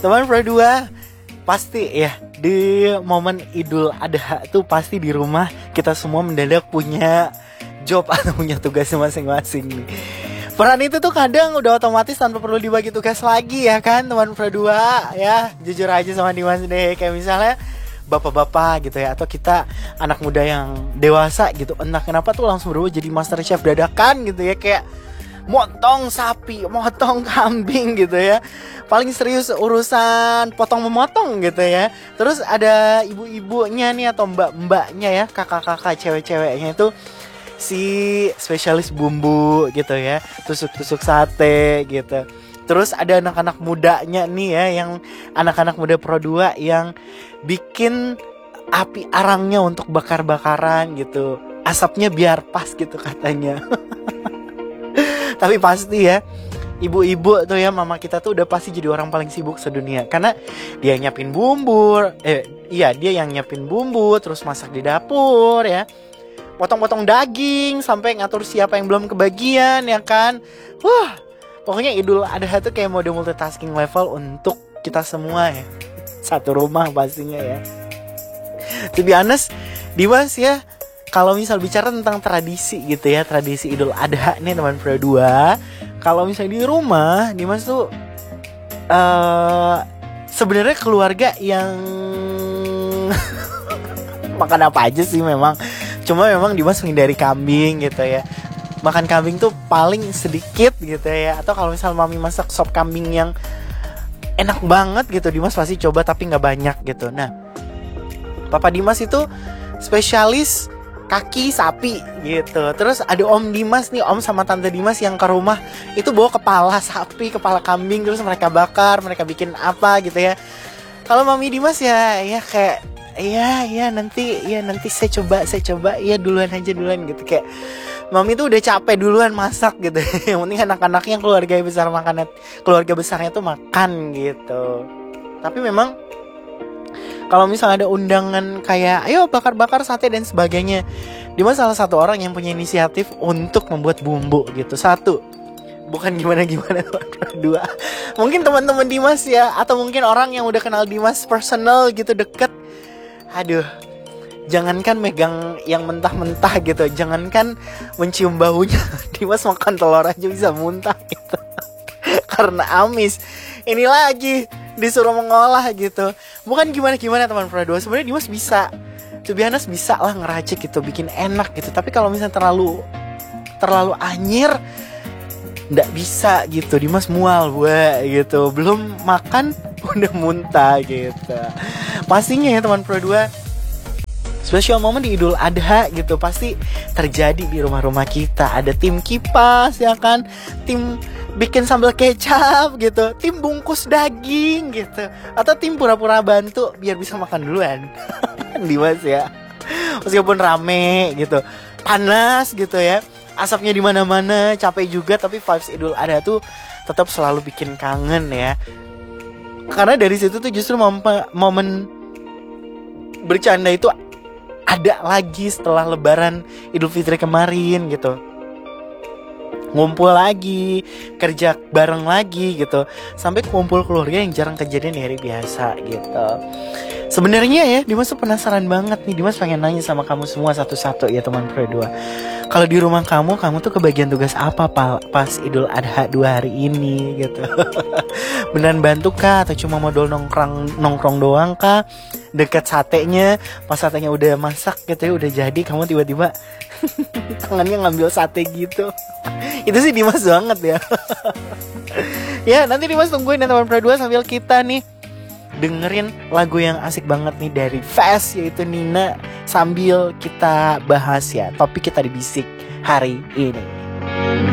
Teman Pro 2, pasti ya di momen Idul Adha tuh pasti di rumah kita semua mendadak punya job atau punya tugas masing-masing nih. Peran itu tuh kadang udah otomatis tanpa perlu dibagi tugas lagi ya kan teman Pro 2 ya. Jujur aja sama Dimas deh, kayak misalnya bapak-bapak gitu ya, atau kita anak muda yang dewasa gitu, entah kenapa tuh langsung berubah jadi master chef dadakan gitu ya, kayak motong sapi, motong kambing gitu ya. Paling serius urusan potong memotong gitu ya. Terus ada ibu-ibunya nih atau mbak-mbaknya ya, kakak-kakak cewek-ceweknya itu si spesialis bumbu gitu ya, tusuk-tusuk sate gitu. Terus ada anak-anak mudanya nih ya, yang anak-anak muda Pro 2 yang bikin api arangnya untuk bakar-bakaran gitu. Asapnya biar pas gitu katanya. Tapi pasti ya, ibu-ibu tuh ya, mama kita tuh udah pasti jadi orang paling sibuk sedunia. Karena dia nyiapin bumbu, dia yang nyiapin bumbu, terus masak di dapur ya, potong-potong daging, sampai ngatur siapa yang belum kebagian ya kan. Wah, pokoknya Idul Adha tuh kayak mode multitasking level untuk kita semua ya. Satu rumah pastinya ya. To be honest, Dimas ya, kalau misal bicara tentang tradisi gitu ya, tradisi Idul Adha nih teman Pro 2, kalau misalnya di rumah Dimas tuh sebenarnya keluarga yang makan apa aja sih memang. Cuma memang Dimas menghindari kambing gitu ya. Makan kambing tuh paling sedikit gitu ya. Atau kalau misal mami masak sop kambing yang enak banget gitu, Dimas pasti coba tapi gak banyak gitu. Nah, Papa Dimas itu spesialis kaki sapi gitu. Terus ada Om Dimas nih, Om sama Tante Dimas yang ke rumah itu bawa kepala sapi, kepala kambing, terus mereka bakar, mereka bikin apa gitu ya. Kalau Mami Dimas ya kayak nanti saya coba ya duluan gitu, kayak Mami tuh udah capek duluan masak gitu. Yang penting anak-anaknya keluarga besarnya tuh makan gitu. Tapi memang kalau misalnya ada undangan kayak ayo bakar-bakar sate dan sebagainya, Dimas salah satu orang yang punya inisiatif untuk membuat bumbu gitu. Satu, bukan gimana-gimana dua. Mungkin teman-teman Dimas ya, atau mungkin orang yang udah kenal Dimas personal gitu, deket. Aduh, jangankan megang yang mentah-mentah gitu, jangankan mencium baunya, Dimas makan telur aja bisa muntah gitu. Karena amis. Ini lagi disuruh mengolah gitu. Bukan gimana-gimana teman Pro 2. Sebenarnya Dimas bisa, to be honest, bisa lah ngeracik gitu, bikin enak gitu. Tapi kalau misalnya terlalu anyir, nggak bisa gitu. Dimas mual gitu. Belum makan udah muntah gitu. Pastinya ya teman Pro 2, special moment di Idul Adha gitu pasti terjadi di rumah-rumah kita. Ada tim kipas ya kan, tim bikin sambal kecap gitu, tim bungkus daging gitu, atau tim pura-pura bantu biar bisa makan duluan. Dimas ya, meskipun rame gitu, panas gitu ya, asapnya di mana-mana, capek juga, tapi vibes Idul Adha tuh tetap selalu bikin kangen ya. Karena dari situ tuh justru momen bercanda itu ada lagi setelah Lebaran Idul Fitri kemarin gitu. Ngumpul lagi, kerja bareng lagi gitu, sampai kumpul keluarga yang jarang kejadian di hari biasa gitu. Sebenarnya ya, Dimas tuh penasaran banget nih. Dimas pengen nanya sama kamu semua satu-satu ya teman Pro 2. Kalau di rumah kamu tuh kebagian tugas apa pas Idul Adha 2 hari ini gitu? Beneran bantu kah? Atau cuma modal nongkrong doang kah? Dekat satenya, pas satenya udah masak gitu ya, udah jadi, kamu tiba-tiba tangannya ngambil sate gitu. Itu sih Dimas banget ya. Ya nanti Dimas tungguin ya teman Pro 2 sambil kita nih dengerin lagu yang asik banget nih dari Fast, yaitu Nina, sambil kita bahas ya topik kita di Bisik hari ini.